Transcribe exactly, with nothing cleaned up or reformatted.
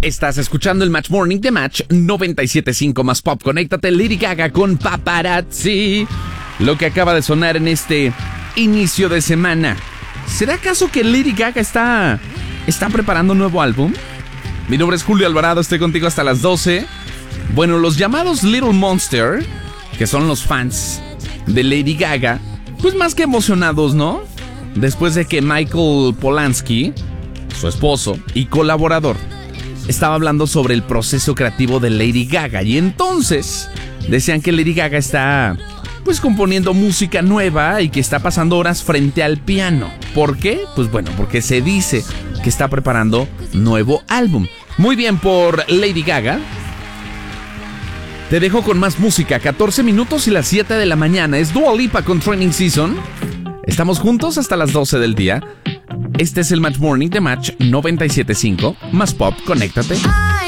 Estás escuchando el Match Morning de Match noventa y siete punto cinco más Pop. Conéctate, Lady Gaga con Paparazzi. Lo que acaba de sonar en este inicio de semana. ¿Será acaso que Lady Gaga está, está preparando un nuevo álbum? Mi nombre es Julio Alvarado, estoy contigo hasta las doce. Bueno, los llamados Little Monster, que son los fans de Lady Gaga, pues más que emocionados, ¿no? Después de que Michael Polanski, su esposo y colaborador, estaba hablando sobre el proceso creativo de Lady Gaga. Y entonces decían que Lady Gaga está pues componiendo música nueva y que está pasando horas frente al piano. ¿Por qué? Pues bueno, porque se dice que está preparando nuevo álbum. Muy bien por Lady Gaga. Te dejo con más música, catorce minutos y las siete de la mañana. Es Dua Lipa con Training Season. Estamos juntos hasta las doce del día. Este es el Match Morning de Match noventa y siete punto cinco más Pop. Conéctate.